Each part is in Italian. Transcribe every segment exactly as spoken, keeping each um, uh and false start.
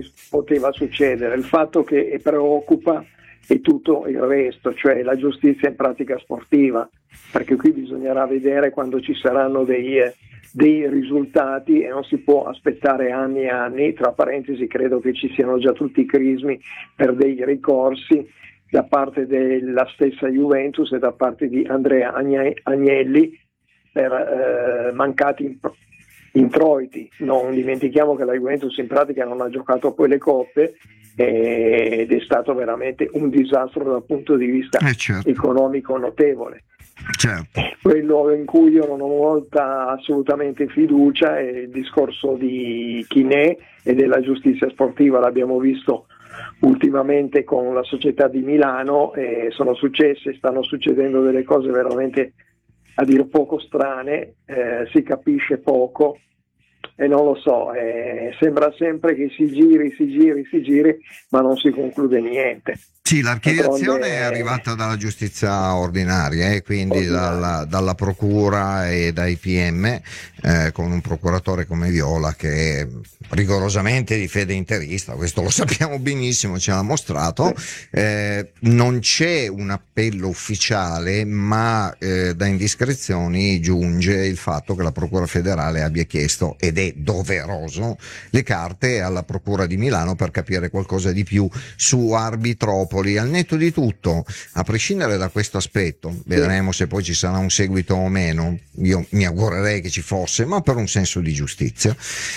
poi poteva succedere. Il fatto che preoccupa è tutto il resto, cioè la giustizia in pratica sportiva, perché qui bisognerà vedere quando ci saranno dei, dei risultati e non si può aspettare anni e anni. Tra parentesi, credo che ci siano già tutti i crismi per dei ricorsi da parte della stessa Juventus e da parte di Andrea Agnelli per eh, mancati introiti. Non dimentichiamo che la Juventus in pratica non ha giocato poi le coppe ed è stato veramente un disastro dal punto di vista eh certo. economico notevole. Certo. Quello in cui io non ho molta assolutamente fiducia è il discorso di Chinè e della giustizia sportiva. L'abbiamo visto ultimamente con la società di Milano e sono successe, stanno succedendo delle cose veramente a dir poco strane, eh, si capisce poco e non lo so, eh, sembra sempre che si giri, si giri, si giri, ma non si conclude niente. Sì, l'archiviazione D'altronde è arrivata dalla giustizia ordinaria, eh, quindi ordinaria. Dalla, dalla procura e dai P M, eh, con un procuratore come Viola che è rigorosamente di fede interista, questo lo sappiamo benissimo, ce l'ha mostrato. Eh, non c'è un appello ufficiale, ma eh, da indiscrezioni giunge il fatto che la procura federale abbia chiesto, ed è doveroso, le carte alla procura di Milano per capire qualcosa di più su Arbitropoli. Al netto di tutto, a prescindere da questo aspetto, vedremo se poi ci sarà un seguito o meno, io mi augurerei che ci fosse, ma per un senso di giustizia,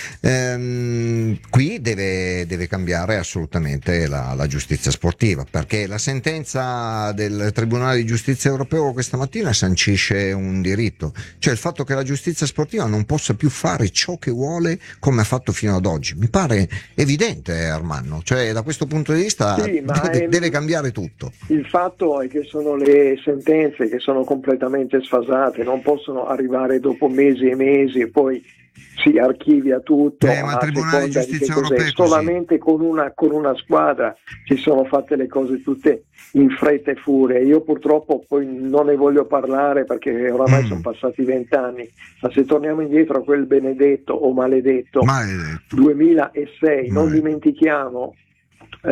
ehm, qui deve, deve cambiare assolutamente la, la giustizia sportiva, perché la sentenza del Tribunale di Giustizia Europeo questa mattina sancisce un diritto, cioè il fatto che la giustizia sportiva non possa più fare ciò che vuole come ha fatto fino ad oggi. Mi pare evidente, Armando, cioè da questo punto di vista sì, deve, è... deve cambiare tutto. Il fatto è che sono le sentenze che sono completamente sfasate, non possono arrivare dopo mesi e mesi e poi si archivia tutto. Eh, ma il Tribunale di Giustizia Europea solamente con una, con una squadra si sono fatte le cose tutte in fretta e furia. Io purtroppo poi non ne voglio parlare perché oramai mm. sono passati vent'anni, ma se torniamo indietro a quel benedetto o maledetto, maledetto. duemilasei, non dimentichiamo. Eh,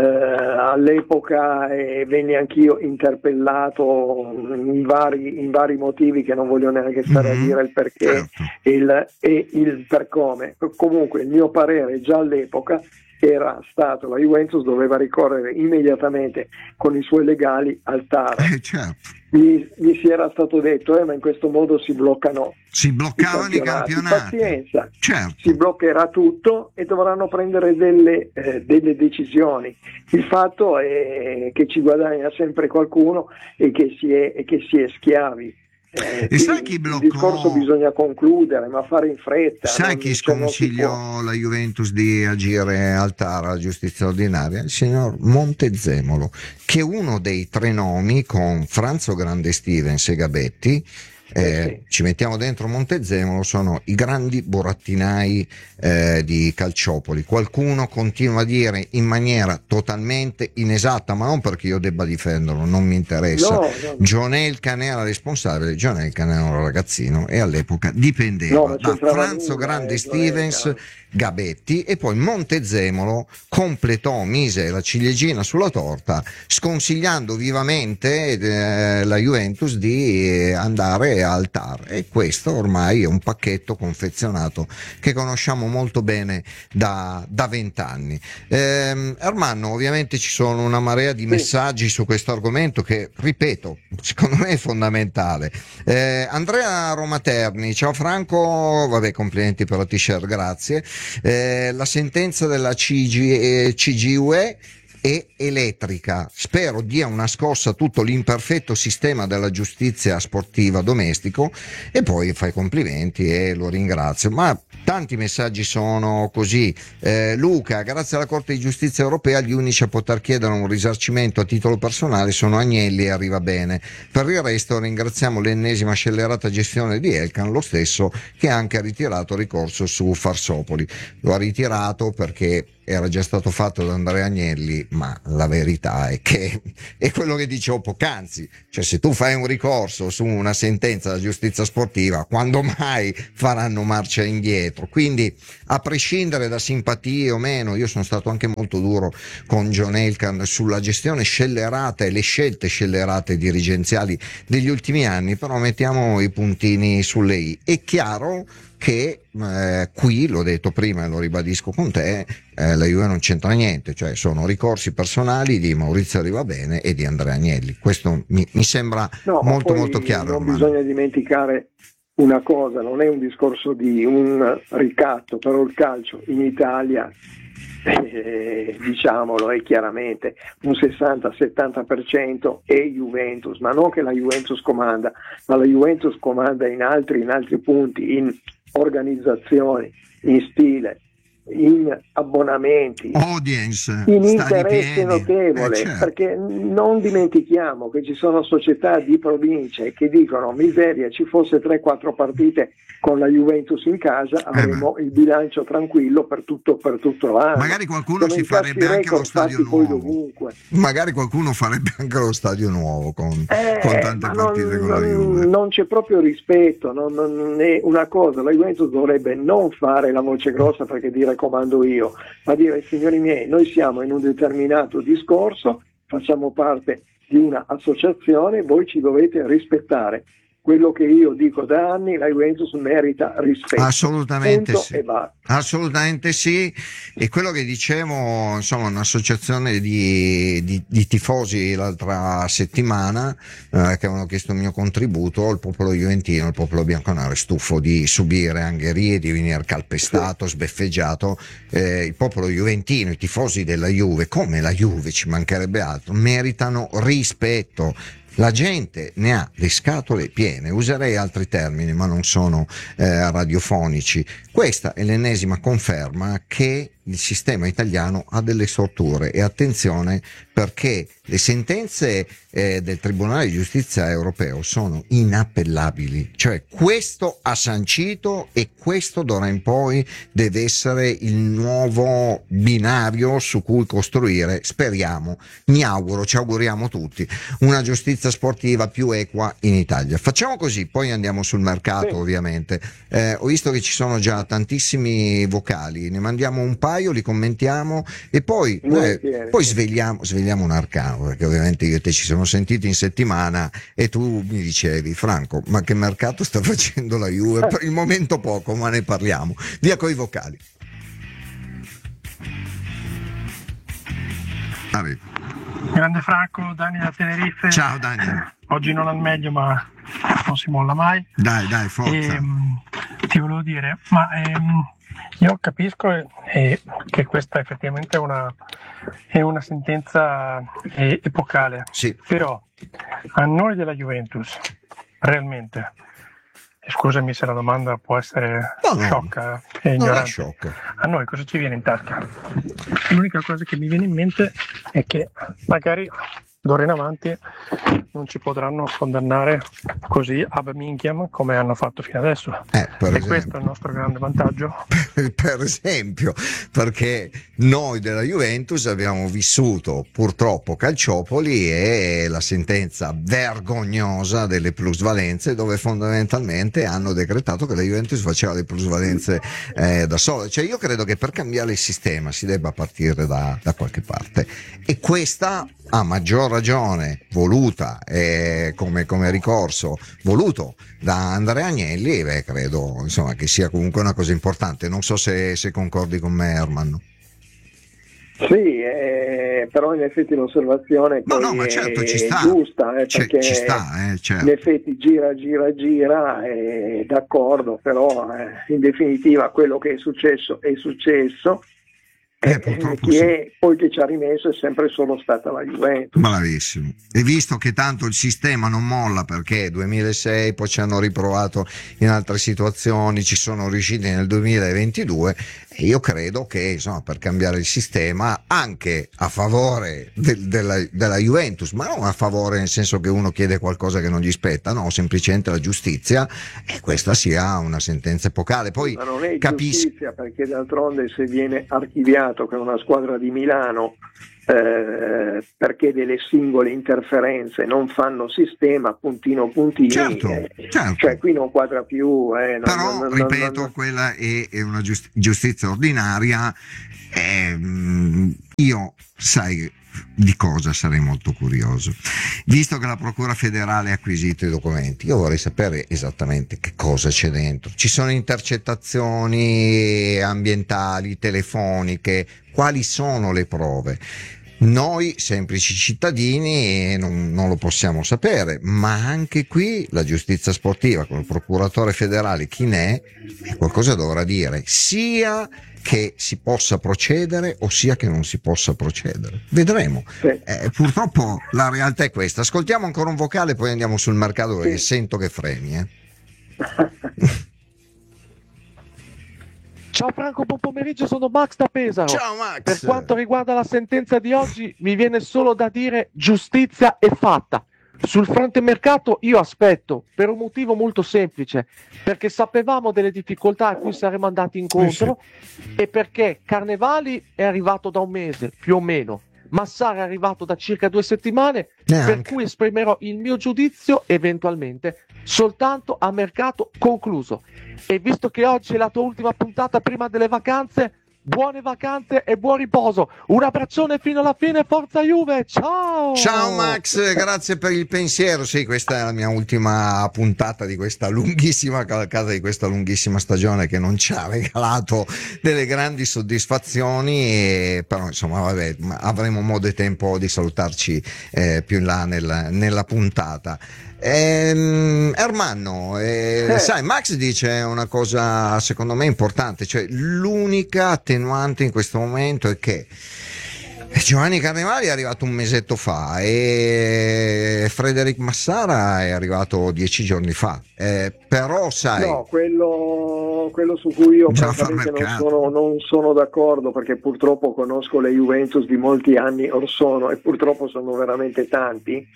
all'epoca eh, venne anch'io interpellato in vari, in vari motivi che non voglio neanche stare mm-hmm. a dire il perché certo. e, il, e il per come. Comunque il mio parere già all'epoca era stato la Juventus doveva ricorrere immediatamente con i suoi legali al T A R. Eh, certo. Gli, gli si era stato detto eh, ma in questo modo si bloccano si bloccavano i campionati, i campionati. Pazienza, certo. si bloccherà tutto e dovranno prendere delle, eh, delle decisioni. Il fatto è che ci guadagna sempre qualcuno e che si è, e che si è schiavi. Eh, e sai chi bloccò? Il discorso bisogna concludere, ma fare in fretta. Sai non, chi sconsigliò la Juventus di agire al T A R, alla giustizia ordinaria? Il signor Montezemolo, che è uno dei tre nomi con Franzo Grande Stevens e Gabetti. Eh, eh sì. Ci mettiamo dentro Montezemolo, sono i grandi burattinai eh, di Calciopoli. Qualcuno continua a dire in maniera totalmente inesatta, ma non perché io debba difenderlo, non mi interessa. No, no. Gionelca ne era responsabile, Gionelca ne era un ragazzino e all'epoca dipendeva no, da Franzo nulla, Grande eh, Stevens, Gionelca. Gabetti, e poi Montezemolo completò, mise la ciliegina sulla torta sconsigliando vivamente eh, la Juventus di eh, andare al T A R, e questo ormai è un pacchetto confezionato che conosciamo molto bene da vent'anni. Eh, Armando, ovviamente ci sono una marea di messaggi su questo argomento che, ripeto, secondo me è fondamentale. Eh, Andrea Romaterni, ciao Franco, vabbè, complimenti per la t-shirt, grazie. Eh, la sentenza della C G, eh, C G U E è elettrica, spero dia una scossa a tutto l'imperfetto sistema della giustizia sportiva domestico, e poi fai complimenti e lo ringrazio. Ma tanti messaggi sono così. eh, Luca, grazie alla Corte di Giustizia Europea gli unici a poter chiedere un risarcimento a titolo personale sono Agnelli e Arriva Bene. Per il resto ringraziamo l'ennesima scellerata gestione di Elkann, lo stesso che ha anche ritirato ricorso su Farsopoli. Lo ha ritirato perché era già stato fatto da Andrea Agnelli, ma la verità è che è quello che dicevo poc'anzi, cioè se tu fai un ricorso su una sentenza della giustizia sportiva, quando mai faranno marcia indietro? Quindi, a prescindere da simpatie o meno, io sono stato anche molto duro con John Elkann sulla gestione scellerata e le scelte scellerate dirigenziali degli ultimi anni, però mettiamo i puntini sulle i. È chiaro che eh, qui, l'ho detto prima e lo ribadisco con te, eh, la Juve non c'entra niente, cioè sono ricorsi personali di Maurizio Arrivabene e di Andrea Agnelli. Questo mi, mi sembra no, molto molto chiaro. Non ormai. Bisogna dimenticare una cosa, non è un discorso di un ricatto, però il calcio in Italia, eh, diciamolo, è chiaramente un sessanta settanta per cento è Juventus, ma non che la Juventus comanda, ma la Juventus comanda in altri, in altri punti, in organizzazione, in stile, in abbonamenti, audience, in interesse notevole, eh, certo. Perché non dimentichiamo che ci sono società di province che dicono miseria, ci fosse tre quattro partite con la Juventus in casa avremo eh il bilancio tranquillo per tutto, per tutto l'anno. Magari qualcuno si farebbe anche lo stadio nuovo, magari qualcuno farebbe anche lo stadio nuovo con, eh, con tante partite non, con la Juve. Non c'è proprio rispetto, non, non è una cosa, la Juventus dovrebbe non fare la voce grossa perché dire comando io, ma dire signori miei, noi siamo in un determinato discorso, facciamo parte di una associazione, voi ci dovete rispettare. Quello che io dico da anni, la Juventus merita rispetto. Assolutamente Punto sì. E va. Assolutamente sì. E quello che dicevo, insomma, un'associazione di, di, di tifosi l'altra settimana eh, che avevano chiesto il mio contributo, il popolo juventino, il popolo bianconero è stufo di subire angherie, di venire calpestato, sì. sbeffeggiato. Eh, il popolo juventino, i tifosi della Juve, come la Juve, ci mancherebbe altro, meritano rispetto. La gente ne ha le scatole piene, userei altri termini ma non sono eh, radiofonici. Questa è l'ennesima conferma che il sistema italiano ha delle storture e attenzione perché le sentenze eh, del Tribunale di Giustizia europeo sono inappellabili, cioè questo ha sancito e questo d'ora in poi deve essere il nuovo binario su cui costruire, speriamo, mi auguro, ci auguriamo tutti, una giustizia sportiva più equa in Italia. Facciamo così, poi andiamo sul mercato sì. ovviamente. Eh, ho visto che ci sono già tantissimi vocali, ne mandiamo un paio, li commentiamo e poi, eh, poi svegliamo, svegliamo un arcano, perché ovviamente io e te ci siamo sentiti in settimana e tu mi dicevi Franco, ma che mercato sta facendo la Juve? Per il momento poco, ma ne parliamo. Via coi vocali. Arrivo. Grande Franco, Dani da Tenerife. Ciao Dani. Oggi non al meglio, ma non si molla mai. Dai, dai, forza. E, ti volevo dire, ma ehm, io capisco eh, che questa effettivamente è una, è una sentenza eh, epocale, sì. Però a noi della Juventus, realmente, scusami se la domanda può essere no, no, sciocca e ignorante, sciocca. A noi cosa ci viene in tasca? L'unica cosa che mi viene in mente è che magari d'ora in avanti non ci potranno condannare così ab minchiam come hanno fatto fino adesso eh, per e esempio. Questo è il nostro grande vantaggio. Per esempio, perché noi della Juventus abbiamo vissuto purtroppo Calciopoli e la sentenza vergognosa delle plusvalenze, dove fondamentalmente hanno decretato che la Juventus faceva le plusvalenze eh, da sola. Cioè io credo che per cambiare il sistema si debba partire da, da qualche parte e questa a maggior ragione voluta eh, come, come ricorso voluto da Andrea Agnelli, beh, credo insomma che sia comunque una cosa importante. Non so se, se concordi con me, Ermanno. Sì, eh, però in effetti l'osservazione no, poi no, ma certo, è ci sta. giusta, eh, perché ci sta, eh, certo. in effetti gira, gira, gira, eh, d'accordo, però eh, in definitiva quello che è successo è successo. Eh, chi sì. è, poi che ci ha rimesso è sempre solo stata la Juventus. Bravissimo. E visto che tanto il sistema non molla, perché duemilasei poi ci hanno riprovato in altre situazioni, ci sono riusciti nel duemilaventidue, io credo che insomma, per cambiare il sistema anche a favore del, della, della Juventus, ma non a favore nel senso che uno chiede qualcosa che non gli spetta, no, semplicemente la giustizia, e questa sia una sentenza epocale. Poi ma non è capisco, giustizia, perché d'altronde se viene archiviato che una squadra di Milano Eh, perché delle singole interferenze non fanno sistema, puntino puntini, certo, eh, certo. cioè qui non quadra più, eh, non, però non, non, ripeto, non, quella è, è una giusti- giustizia ordinaria. ehm, io sai di cosa sarei molto curioso, visto che la Procura federale ha acquisito i documenti, io vorrei sapere esattamente che cosa c'è dentro. Ci sono intercettazioni ambientali, telefoniche, quali sono le prove? Noi semplici cittadini non, non lo possiamo sapere, ma anche qui la giustizia sportiva con il procuratore federale chi ne è, qualcosa dovrà dire, sia che si possa procedere o sia che non si possa procedere. Vedremo. Sì. Eh, purtroppo la realtà è questa. Ascoltiamo ancora un vocale, poi andiamo sul mercato perché Sì. sento che freni. Eh. Ciao Franco, buon pomeriggio, sono Max da Pesaro. Ciao Max. Per quanto riguarda la sentenza di oggi, mi viene solo da dire giustizia è fatta. Sul fronte mercato io aspetto, per un motivo molto semplice, perché sapevamo delle difficoltà a cui saremmo andati incontro e perché Carnevali è arrivato da un mese, più o meno, Massara è arrivato da circa due settimane, Neanche. per cui esprimerò il mio giudizio eventualmente soltanto a mercato concluso. E visto che oggi è la tua ultima puntata prima delle vacanze, buone vacanze e buon riposo. Un abbraccione fino alla fine, forza Juve, ciao! Ciao Max, grazie per il pensiero. Sì, questa è la mia ultima puntata di questa lunghissima cavalcata, di questa lunghissima stagione che non ci ha regalato delle grandi soddisfazioni, e, però insomma vabbè, avremo modo e tempo di salutarci eh, più in là nel, nella puntata. Ehm, Ermanno, eh, Eh. sai, Max dice una cosa secondo me importante, cioè l'unica attenuante in questo momento è che Giovanni Carnevali è arrivato un mesetto fa e Frederic Massara è arrivato dieci giorni fa, eh, però sai, no, quello, quello su cui io Già francamente fa non mercato. sono, non sono d'accordo, perché purtroppo conosco le Juventus di molti anni or sono, e purtroppo sono veramente tanti.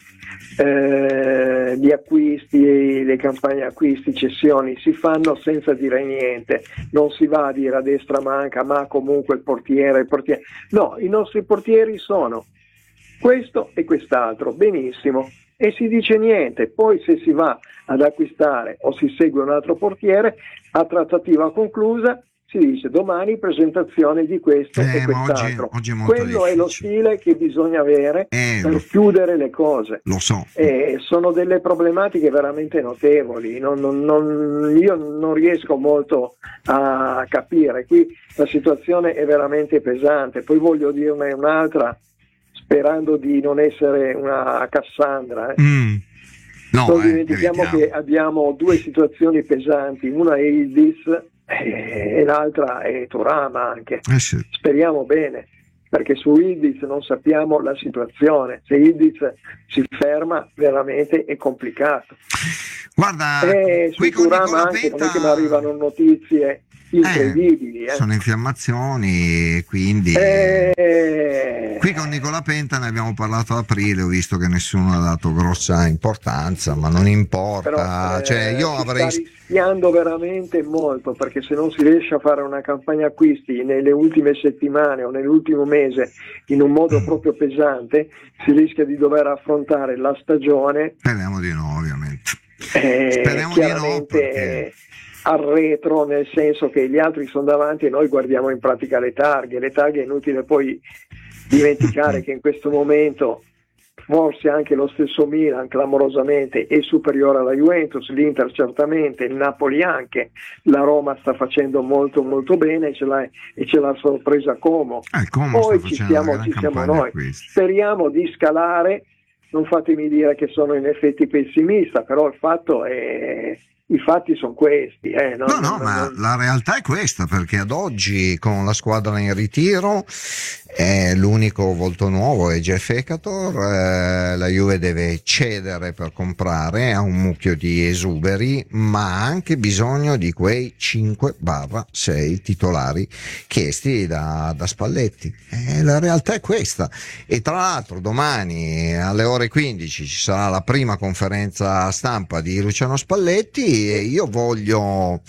Eh, gli acquisti, le campagne acquisti, cessioni si fanno senza dire niente, non si va a dire a destra manca, ma comunque il portiere, il portiere. No, i nostri portieri sono questo e quest'altro, benissimo, e si dice niente. Poi se si va ad acquistare o si segue un altro portiere, a trattativa conclusa si dice domani presentazione di questo Eh, e ma oggi- quest'altro. oggi è molto Quello è lo difficile. stile che bisogna avere Eh, per lo- chiudere le cose. lo so. Eh, sono delle problematiche veramente notevoli. Non- non- non- io non riesco molto a capire. Qui la situazione è veramente pesante. Poi voglio dirne un'altra, sperando di non essere una Cassandra. eh. Mm. No, Non eh, dimentichiamo evitiamo. che abbiamo due situazioni pesanti, una è Ildiz eh, e l'altra è Turama anche. Eh sì. Speriamo bene, perché su Ildiz non sappiamo la situazione. Se Ildiz si ferma veramente è complicato. Guarda, E qui su con Turama Nicola anche non è che mi Penta arrivano notizie incredibili. Eh. sono infiammazioni, quindi Eh, qui con Nicola Penta ne abbiamo parlato ad aprile, ho visto che nessuno ha dato grossa importanza, ma non importa, però, eh, cioè io si avrei sta rischiando veramente molto, perché se non si riesce a fare una campagna acquisti nelle ultime settimane o nell'ultimo mese in un modo proprio pesante, si rischia di dover affrontare la stagione speriamo di no, ovviamente. eh, Speriamo di no, chiaramente perché al retro, nel senso che gli altri sono davanti e noi guardiamo in pratica le targhe. Le targhe è inutile poi dimenticare che in questo momento forse anche lo stesso Milan clamorosamente è superiore alla Juventus, l'Inter certamente, il Napoli anche, la Roma sta facendo molto molto bene e ce l'ha, e ce l'ha sorpresa Como. Eh, il Como Poi sta ci facendo siamo, una gran ci siamo campagna noi, acquisti. speriamo di scalare. Non fatemi dire che sono in effetti pessimista, però il fatto è, i fatti sono questi. Eh, non- No, no, non- ma non- la realtà è questa, perché ad oggi con la squadra in ritiro Eh, l'unico volto nuovo è Jeff Ekator, eh, la Juve deve cedere per comprare, ha un mucchio di esuberi, ma ha anche bisogno di quei cinque sei titolari chiesti da, da Spalletti. Eh, la realtà è questa. E tra l'altro domani alle ore quindici ci sarà la prima conferenza stampa di Luciano Spalletti e io voglio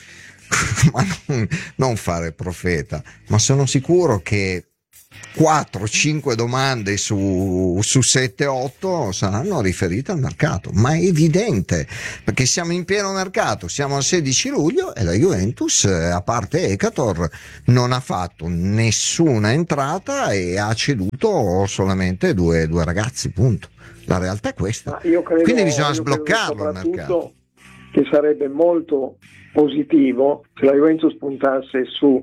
ma non, non fare profeta, ma sono sicuro che quattro cinque domande su, su sette otto saranno riferite al mercato, ma è evidente, perché siamo in pieno mercato, siamo al sedici luglio e la Juventus, a parte Ekator, non ha fatto nessuna entrata e ha ceduto solamente due, due ragazzi, punto. La realtà è questa. Ma io credo, quindi bisogna io sbloccarlo il mercato. Che sarebbe molto positivo se la Juventus puntasse su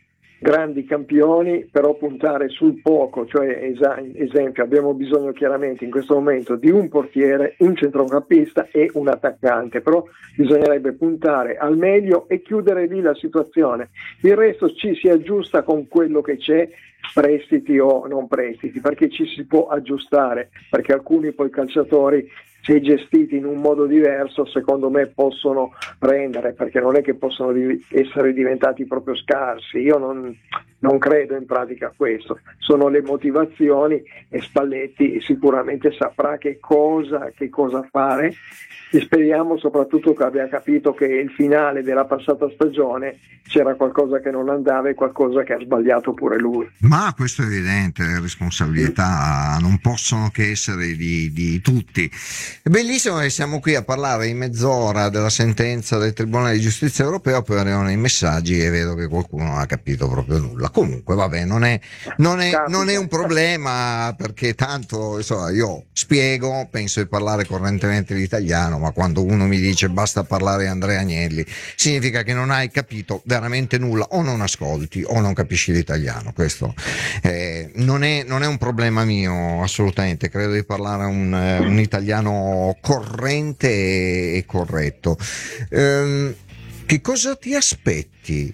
grandi campioni, però puntare sul poco, cioè esa- esempio abbiamo bisogno chiaramente in questo momento di un portiere, un centrocampista e un attaccante, però bisognerebbe puntare al meglio e chiudere lì la situazione, il resto ci si aggiusta con quello che c'è, prestiti o non prestiti, perché ci si può aggiustare, perché alcuni poi calciatori, se gestiti in un modo diverso, secondo me possono rendere, perché non è che possono di- essere diventati proprio scarsi. Io non, non credo in pratica a questo, sono le motivazioni e Spalletti sicuramente saprà che cosa, che cosa fare e speriamo soprattutto che abbia capito che il finale della passata stagione c'era qualcosa che non andava e qualcosa che ha sbagliato pure lui. Ma questo è evidente, le responsabilità non possono che essere di, di tutti. È bellissimo che siamo qui a parlare in mezz'ora della sentenza del Tribunale di Giustizia Europeo, poi arrivano i messaggi e vedo che qualcuno non ha capito proprio nulla. Comunque vabbè, non è, non è, non è un problema, perché tanto insomma, io spiego, penso di parlare correntemente l'italiano, ma quando uno mi dice basta parlare Andrea Agnelli significa che non hai capito veramente nulla, o non ascolti o non capisci l'italiano. Questo eh, non, è, non è un problema mio assolutamente, credo di parlare un, eh, un italiano corrente e, e corretto. Ehm, che cosa ti aspetti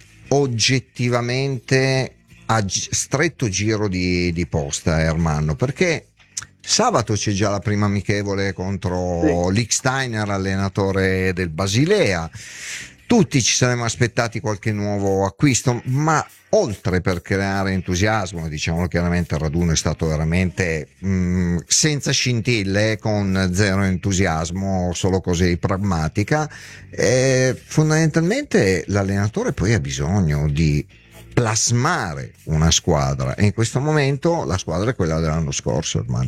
oggettivamente a g- stretto giro di, di posta, Ermanno? Perché sabato c'è già la prima amichevole contro Sì. Lichtsteiner, allenatore del Basilea. Tutti ci saremmo aspettati qualche nuovo acquisto, ma oltre per creare entusiasmo, diciamo chiaramente il raduno è stato veramente mh, senza scintille, con zero entusiasmo, solo così pragmatica, eh, fondamentalmente l'allenatore poi ha bisogno di plasmare una squadra e in questo momento la squadra è quella dell'anno scorso, ormai.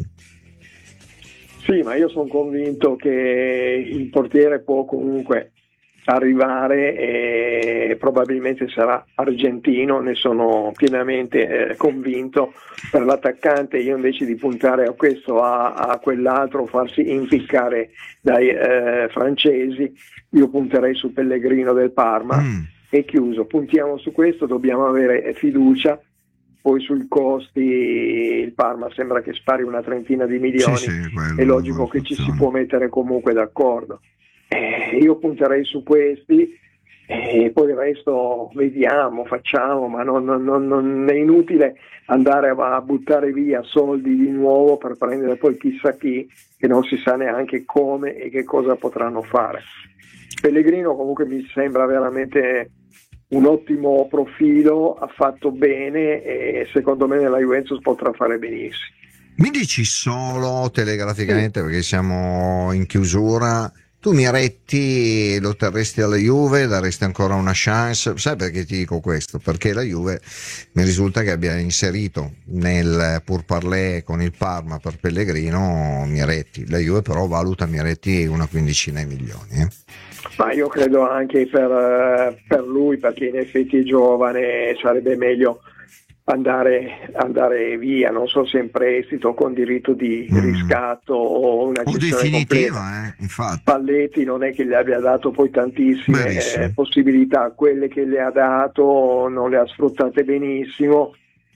Sì, ma io sono convinto che il portiere può comunque arrivare e probabilmente sarà argentino, ne sono pienamente eh, convinto. Per l'attaccante io invece di puntare a questo, a, a quell'altro, farsi impiccare dai eh, francesi, io punterei su Pellegrino del Parma mm. e chiuso, puntiamo su questo, dobbiamo avere fiducia. Poi sui costi il Parma sembra che spari una trentina di milioni, sì, sì, è logico che ci si può mettere comunque d'accordo. Eh, io punterei su questi e poi il resto vediamo, facciamo, ma non, non, non, non è inutile andare a, a buttare via soldi di nuovo per prendere poi chissà chi, che non si sa neanche come e che cosa potranno fare. Pellegrino comunque mi sembra veramente un ottimo profilo, ha fatto bene e secondo me nella Juventus potrà fare benissimo. Mi dici solo telegraficamente, sì, perché siamo in chiusura, tu Miretti lo terresti alla Juve, daresti ancora una chance? Sai perché ti dico questo? Perché la Juve mi risulta che abbia inserito nel pourparlers con il Parma per Pellegrino Miretti, la Juve però valuta Miretti una quindicina di milioni, eh? Ma io credo anche per, per lui, perché in effetti è giovane, sarebbe meglio andare, andare via, non so se in prestito con diritto di mm. riscatto o una o definitiva, eh, infatti. Spalletti non è che gli abbia dato poi tantissime eh, possibilità, quelle che le ha dato non le ha sfruttate benissimo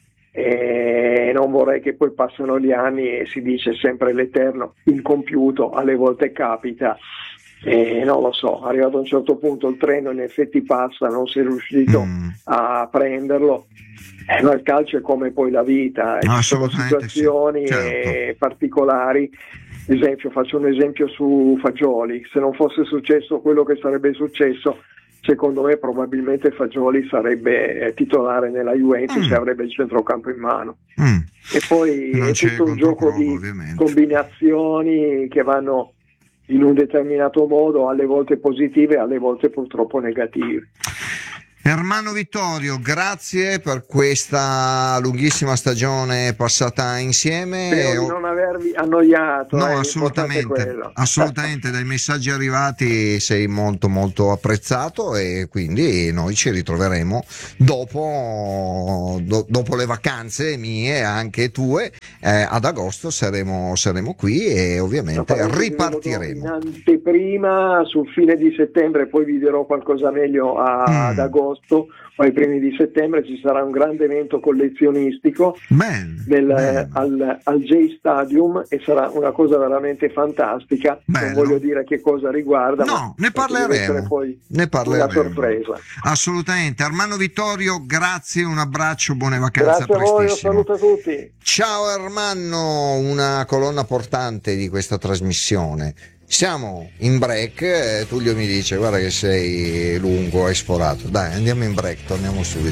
e non vorrei che poi passano gli anni e si dice sempre l'eterno incompiuto, alle volte capita e non lo so, arrivato a un certo punto il treno in effetti passa, non sei riuscito mm. a prenderlo. Eh, ma il calcio è come poi la vita, no, ci sono situazioni sì, certo. particolari. Esempio, faccio un esempio su Fagioli: se non fosse successo quello che sarebbe successo, secondo me probabilmente Fagioli sarebbe titolare nella Juventus mm. e avrebbe il centrocampo in mano. Mm. E poi non è tutto un gioco di ovviamente. combinazioni che vanno in un determinato modo, alle volte positive, alle volte purtroppo negative. Ermanno Vittorio, grazie per questa lunghissima stagione passata insieme. Spero di non avervi annoiato. No, eh, assolutamente, assolutamente. Dai messaggi arrivati sei molto molto apprezzato e quindi noi ci ritroveremo dopo, do, dopo le vacanze mie, anche tue, eh, ad agosto saremo, saremo qui e ovviamente ripartiremo. In anteprima sul fine di settembre, poi vi dirò qualcosa meglio a, mm. ad agosto. O ai primi di settembre ci sarà un grande evento collezionistico ben, del, ben. Al, al J Stadium, e sarà una cosa veramente fantastica. Bello. Non voglio dire che cosa riguarda, no, ma ne parleremo, poi ne parleremo. Una sorpresa. Assolutamente. Ermanno Vittorio, grazie, un abbraccio, buone vacanze. Grazie a voi, un saluto a tutti. Ciao Ermanno, una colonna portante di questa trasmissione. Siamo in break, eh, Tullio mi dice guarda che sei lungo, hai sforato. Dai, andiamo in break, torniamo subito.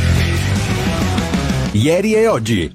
Ieri e oggi.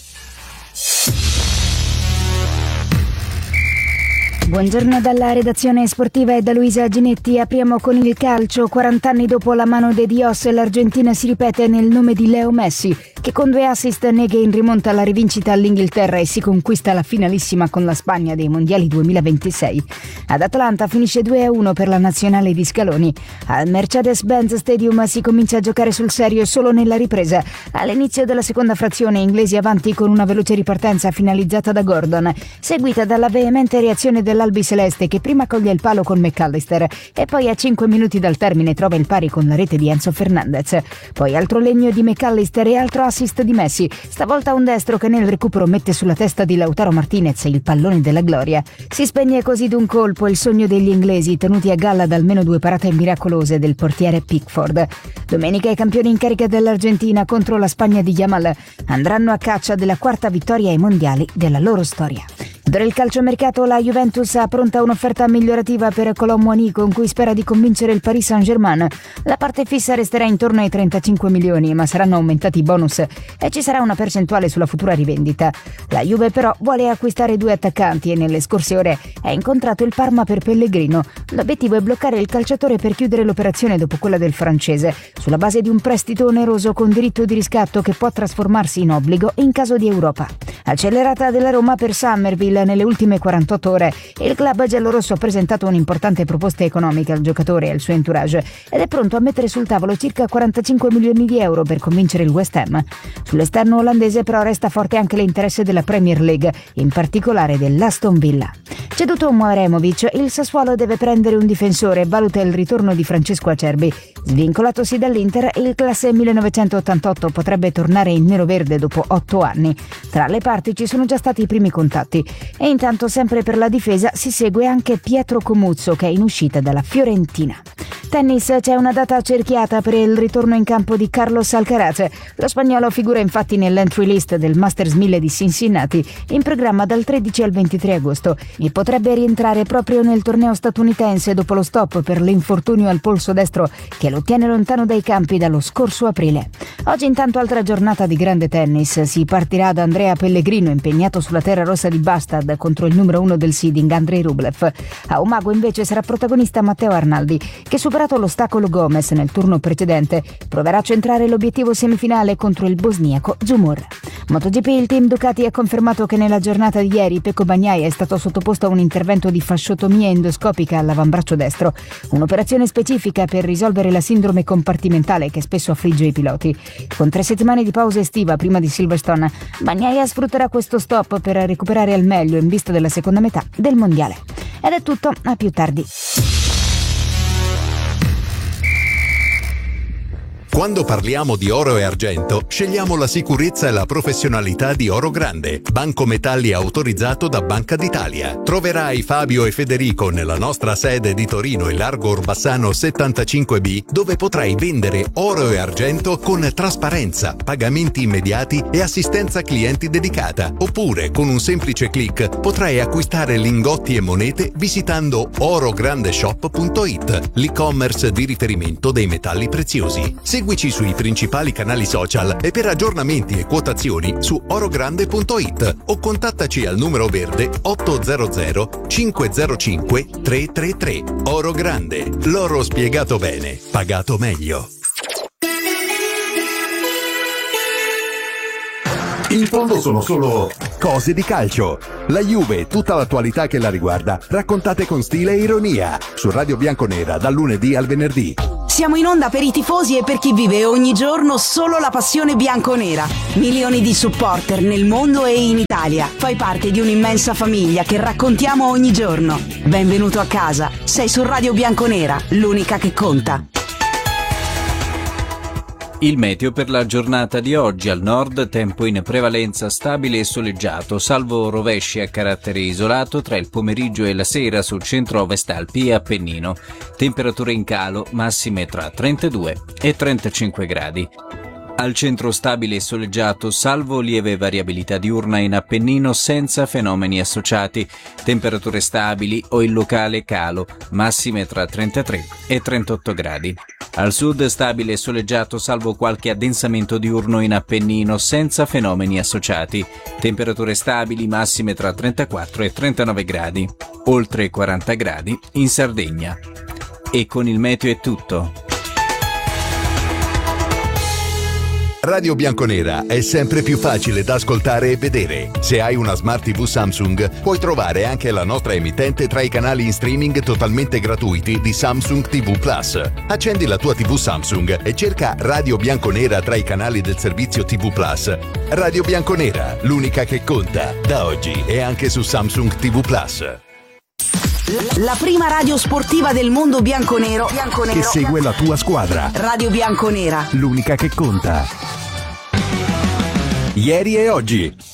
Buongiorno dalla redazione sportiva e da Luisa Ginetti. Apriamo con il calcio. quaranta anni dopo la mano de Dios, l'Argentina si ripete nel nome di Leo Messi, che con due assist nega in rimonta la rivincita all'Inghilterra e si conquista la finalissima con la Spagna dei mondiali duemilaventisei. Ad Atlanta finisce due a uno per la nazionale di Scaloni. Al Mercedes-Benz Stadium si comincia a giocare sul serio solo nella ripresa. All'inizio della seconda frazione inglesi avanti con una veloce ripartenza finalizzata da Gordon, seguita dalla veemente reazione dell'Albi Celeste, che prima coglie il palo con McAllister e poi a cinque minuti dal termine trova il pari con la rete di Enzo Fernandez. Poi altro legno di McAllister e altro assist di Messi, stavolta un destro che nel recupero mette sulla testa di Lautaro Martinez il pallone della gloria. Si spegne così d'un colpo il sogno degli inglesi, tenuti a galla da almeno due parate miracolose del portiere Pickford. Domenica i campioni in carica dell'Argentina contro la Spagna di Yamal andranno a caccia della quarta vittoria ai mondiali della loro storia. Per il calciomercato la Juventus ha pronta un'offerta migliorativa per Colomboigny, con cui spera di convincere il Paris Saint-Germain. La parte fissa resterà intorno ai trentacinque milioni, ma saranno aumentati i bonus e ci sarà una percentuale sulla futura rivendita. La Juve però vuole acquistare due attaccanti e nelle scorse ore ha incontrato il Parma per Pellegrino. L'obiettivo è bloccare il calciatore per chiudere l'operazione dopo quella del francese, sulla base di un prestito oneroso con diritto di riscatto che può trasformarsi in obbligo in caso di Europa. Accelerata della Roma per Summerville nelle ultime quarantotto ore, il club giallorosso ha presentato un'importante proposta economica al giocatore e al suo entourage ed è pronto a mettere sul tavolo circa quarantacinque milioni di euro per convincere il West Ham. Sull'esterno olandese però resta forte anche l'interesse della Premier League, in particolare dell'Aston Villa. Ceduto Mremovic, il Sassuolo deve prendere un difensore e valuta il ritorno di Francesco Acerbi. Svincolatosi dall'Inter, il classe millenovecentottantotto potrebbe tornare in nero-verde dopo otto anni. Tra le parti ci sono già stati i primi contatti. E intanto, sempre per la difesa, si segue anche Pietro Comuzzo, che è in uscita dalla Fiorentina. Tennis, c'è una data cerchiata per il ritorno in campo di Carlos Alcaraz. Lo spagnolo figura infatti nell'entry list del Masters mille di Cincinnati, in programma dal tredici al ventitré agosto, e potrebbe rientrare proprio nel torneo statunitense dopo lo stop per l'infortunio al polso destro che lo tiene lontano dai campi dallo scorso aprile. Oggi intanto altra giornata di grande tennis. Si partirà da Andrea Pellegrino, impegnato sulla terra rossa di Bastard contro il numero uno del seeding Andrei Rublev. A Umago invece sarà protagonista Matteo Arnaldi, che superato l'ostacolo Gomez nel turno precedente proverà a centrare l'obiettivo semifinale contro il bosniaco Zumur. MotoGP, il team Ducati ha confermato che nella giornata di ieri Pecco Bagnaia è stato sottoposto a un intervento di fasciotomia endoscopica all'avambraccio destro, un'operazione specifica per risolvere la sindrome compartimentale che spesso affligge i piloti. Con tre settimane di pausa estiva prima di Silverstone, Bagnaia sfrutterà questo stop per recuperare al meglio in vista della seconda metà del mondiale. Ed è tutto, a più tardi. Quando parliamo di oro e argento, scegliamo la sicurezza e la professionalità di Oro Grande, banco metalli autorizzato da Banca d'Italia. Troverai Fabio e Federico nella nostra sede di Torino in Largo Orbassano settantacinque B, dove potrai vendere oro e argento con trasparenza, pagamenti immediati e assistenza clienti dedicata. Oppure, con un semplice click, potrai acquistare lingotti e monete visitando orograndeshop punto it, l'e-commerce di riferimento dei metalli preziosi. Seguici sui principali canali social e per aggiornamenti e quotazioni su orogrande punto it o contattaci al numero verde ottocento cinquecentocinque trecentotrentatré. Oro Grande, l'oro spiegato bene, pagato meglio. In fondo sono solo cose di calcio. La Juve e tutta l'attualità che la riguarda, raccontate con stile e ironia, su Radio Bianconera dal lunedì al venerdì. Siamo in onda per i tifosi e per chi vive ogni giorno solo la passione bianconera. Milioni di supporter nel mondo e in Italia. Fai parte di un'immensa famiglia che raccontiamo ogni giorno. Benvenuto a casa. Sei su Radio Bianconera, l'unica che conta. Il meteo per la giornata di oggi: al nord tempo in prevalenza stabile e soleggiato, salvo rovesci a carattere isolato tra il pomeriggio e la sera sul centro-ovest Alpi e Appennino. Temperature in calo, massime tra trentadue e trentacinque gradi. Al centro stabile e soleggiato, salvo lieve variabilità diurna in Appennino senza fenomeni associati. Temperature stabili o in locale calo, massime tra trentatré e trentotto gradi. Al sud stabile e soleggiato, salvo qualche addensamento diurno in Appennino senza fenomeni associati. Temperature stabili, massime tra trentaquattro e trentanove gradi. Oltre quaranta gradi in Sardegna. E con il meteo è tutto. Radio Bianconera è sempre più facile da ascoltare e vedere. Se hai una Smart tivù Samsung, puoi trovare anche la nostra emittente tra i canali in streaming totalmente gratuiti di Samsung tivù Plus. Accendi la tua tivù Samsung e cerca Radio Bianconera tra i canali del servizio tivù Plus. Radio Bianconera, l'unica che conta, da oggi e anche su Samsung tivù Plus. La prima radio sportiva del mondo bianconero, bianconero che segue la tua squadra. Radio Bianconera, l'unica che conta. Ieri e oggi,